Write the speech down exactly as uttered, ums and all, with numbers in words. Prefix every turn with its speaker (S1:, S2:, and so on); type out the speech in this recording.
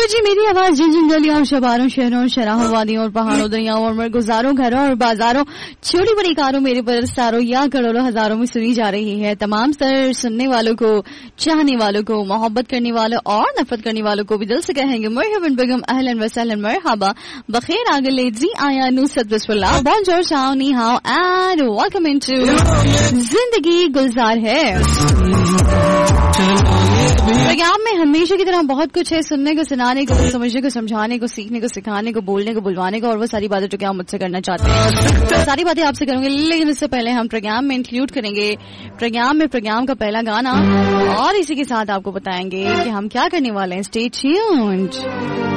S1: जी मेरी आवाज जिन जिन गलियों और शबारों शहरों और शराहों वादियों और पहाड़ों दरियाओं और गुजारों घरों और बाजारों छोटी बड़ी कारों मेरे पर सारों या करोड़ों हजारों में सुनी जा रही है। तमाम सर सुनने वालों को, चाहने वालों को, मोहब्बत करने वालों और नफरत करने वालों को भी दिल से कहेंगे मरहबन बेगम, अहलन व सहलन, मरहबा, बखैर आगले जी आया नुसरत बिस्मिल्लाह, बोंजोर शाओ नी हाओ एंड वेलकम इनटू जिंदगी गुलजार है। प्रोग्राम में हमेशा की तरह बहुत कुछ है, सुनने को, सुनाने को, समझने को, समझाने को, सीखने को, सिखाने को, बोलने को, बुलवाने को, और वो सारी बातें जो कि आप मुझसे करना चाहते हैं सारी बातें आपसे करूंगे। लेकिन इससे पहले हम प्रोग्राम में इंक्लूड करेंगे प्रोग्राम में प्रोग्राम का पहला गाना, और इसी के साथ आपको बताएंगे कि हम क्या करने वाले हैं। Stay tuned.